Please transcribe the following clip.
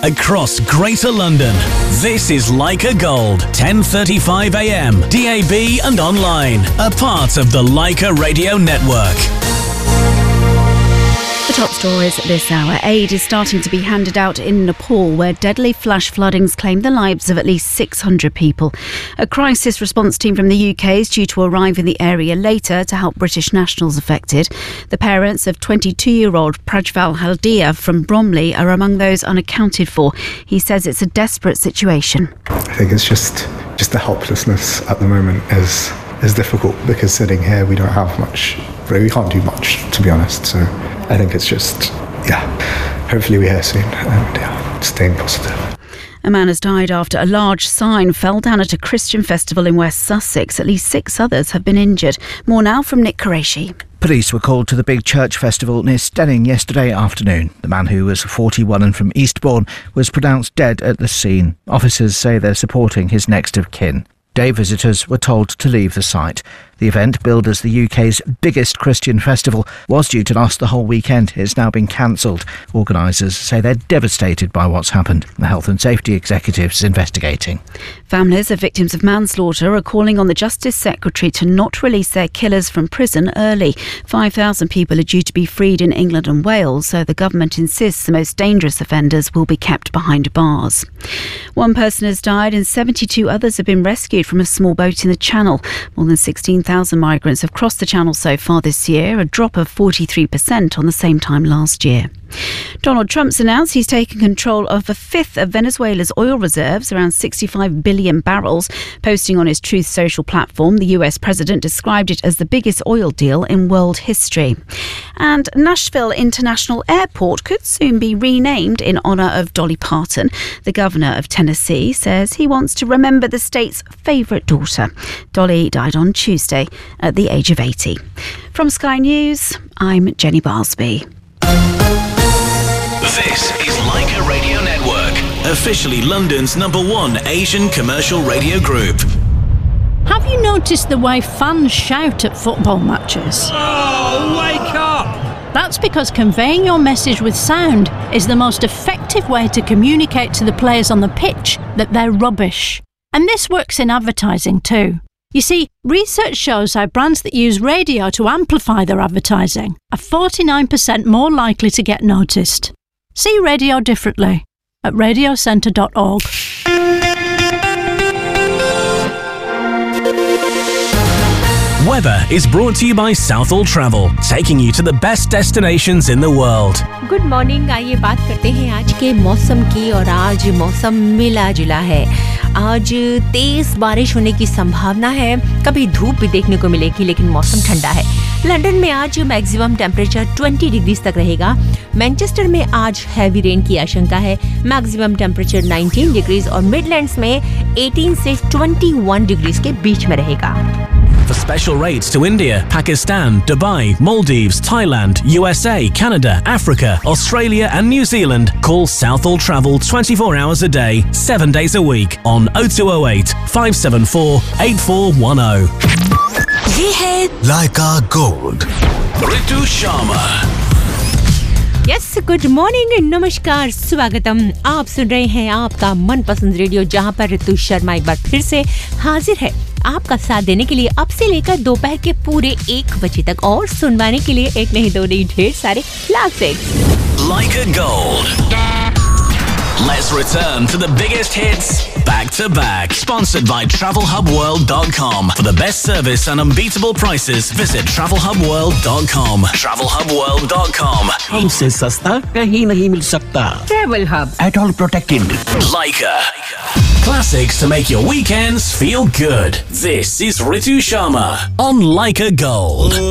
across Greater London. This is Leica Gold, 10:35 a.m, DAB and online. A part of the Leica Radio Network. The top stories this hour. Aid is starting to be handed out in Nepal, where deadly flash floodings claimed the lives of at least 600 people. A crisis response team from the UK is due to arrive in the area later to help British nationals affected. The parents of 22-year-old Prajval Haldia from Bromley are among those unaccounted for. He says it's a desperate situation. I think it's just the helplessness at the moment is difficult, because sitting here we don't have much, we can't do much, to be honest. So I think it's just, hopefully we're here soon, and staying positive. A man has died after a large sign fell down at a Christian festival in West Sussex. At least 6 others have been injured. More now from Nick Qureshi. Police were called to the big church festival near Stenning yesterday afternoon. The man, who was 41 and from Eastbourne, was pronounced dead at the scene. Officers say they're supporting his next of kin. Day visitors were told to leave the site. The event, billed as the UK's biggest Christian festival, was due to last the whole weekend. It's now been cancelled. Organisers say they're devastated by what's happened. The Health and Safety Executive is investigating. Families of victims of manslaughter are calling on the Justice Secretary to not release their killers from prison early. 5,000 people are due to be freed in England and Wales, so the government insists the most dangerous offenders will be kept behind bars. One person has died and 72 others have been rescued from a small boat in the Channel. More than 16,000 migrants have crossed the Channel so far this year, a drop of 43% on the same time last year. Donald Trump's announced he's taken control of a fifth of Venezuela's oil reserves, around 65 billion barrels. Posting on his Truth Social platform, the US president described it as the biggest oil deal in world history. And Nashville International Airport could soon be renamed in honour of Dolly Parton. The governor of Tennessee says he wants to remember the state's favourite daughter. Dolly died on Tuesday at the age of 80. From Sky News, I'm Jenny Barsby. This is Leica Radio Network, officially London's #1 Asian commercial radio group. Have you noticed the way fans shout at football matches? Oh, wake up! That's because conveying your message with sound is the most effective way to communicate to the players on the pitch that they're rubbish. And this works in advertising too. You see, research shows how brands that use radio to amplify their advertising are 49% more likely to get noticed. See radio differently at radiocentre.org. Weather is brought to you by Southall Travel, taking you to the best destinations in the world. Good morning, आइए बात करते हैं आज के मौसम की। और आज मौसम मिला जुला है। आज तेज बारिश होने की संभावना है, कभी धूप भी देखने को मिलेगी, लेकिन मौसम ठंडा है। लंदन में आज मैक्सिमम टेम्परेचर 20 डिग्री तक रहेगा। मैनचेस्टर में आज हैवी रेन की आशंका है, मैक्सिमम टेम्परेचर 19 डिग्री, और मिडलैंड्स में 18 से 21 डिग्री के बीच में रहेगा। For special rates to India, Pakistan, Dubai, Maldives, Thailand, USA, Canada, Africa, Australia and New Zealand, call Southall Travel 24 hours a day, 7 days a week on 0208 574 8410. ये है Leica Gold. Ritu Sharma. Yes, good morning, नमस्कार, स्वागतम। आप सुन रहे हैं आपका मनपसंद radio, जहां पर ऋतु शर्मा एक बार फिर से हाजिर है आपका साथ देने के लिए अब से लेकर दोपहर के पूरे 1 बजे तक, और सुनवाने के लिए एक नहीं दो नहीं ढेर सारे classics. Leica Gold. Let's return to the biggest hits back to back. Sponsored by TravelHubWorld.com. For the best service and unbeatable prices, visit TravelHubWorld.com. TravelHubWorld.com. हमसे सस्ता कहीं नहीं मिल सकता। Travel Hub. At all protected. Leica. Classics to make your weekends feel good. This is Ritu Sharma on Leica Gold.